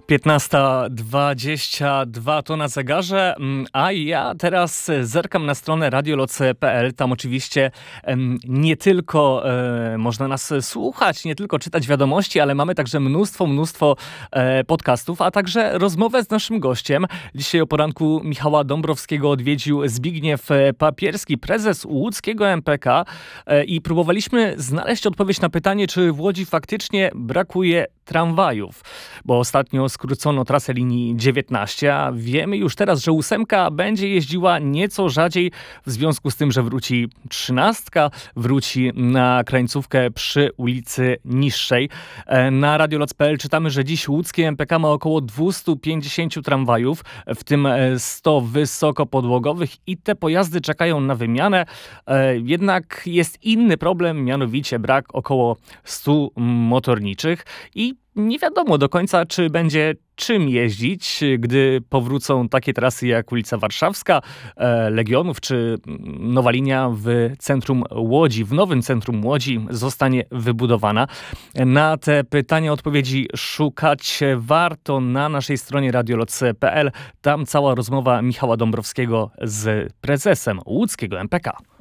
15:22 to na zegarze, a ja teraz zerkam na stronę radioloc.pl. Tam oczywiście nie tylko można nas słuchać, nie tylko czytać wiadomości, ale mamy także mnóstwo podcastów, a także rozmowę z naszym gościem. Dzisiaj o poranku Michała Dąbrowskiego odwiedził Zbigniew Papierski, prezes łódzkiego MPK, i próbowaliśmy znaleźć odpowiedź na pytanie, czy w Łodzi faktycznie brakuje tramwajów, bo ostatnio skrócono trasę linii 19, a wiemy już teraz, że 8 będzie jeździła nieco rzadziej w związku z tym, że wróci 13, wróci na krańcówkę przy ulicy Niższej. Na radioloc.pl czytamy, że dziś łódzkie MPK ma około 250 tramwajów, w tym 100 wysokopodłogowych, i te pojazdy czekają na wymianę. Jednak jest inny problem, mianowicie brak około 100 motorniczych i nie wiadomo do końca, czy będzie czym jeździć, gdy powrócą takie trasy jak ulica Warszawska, Legionów, czy nowa linia w centrum Łodzi, w nowym centrum Łodzi zostanie wybudowana. Na te pytania odpowiedzi szukać warto na naszej stronie radioloc.pl. Tam cała rozmowa Michała Dąbrowskiego z prezesem łódzkiego MPK.